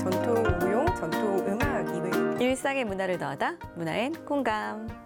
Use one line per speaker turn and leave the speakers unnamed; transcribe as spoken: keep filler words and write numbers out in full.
전통 무용, 전통 음악 이외
일상의 문화를 더하다 문화엔 공감.